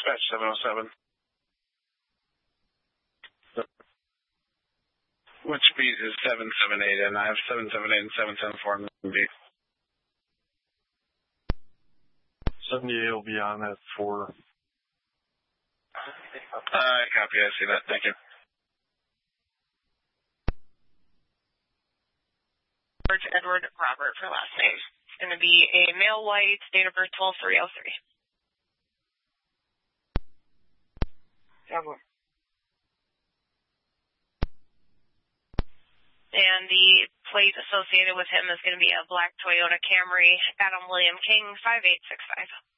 Dispatch 707. Which beat is 778, and I have 778 and 774 in the beat. 78 will be on at 4. Copy, I see that. Thank you. George Edward Robert for last name. It's going to be a male white, date of birth 12/3/03. And the plate associated with him is going to be a black Toyota Camry, Adam William King, 5865.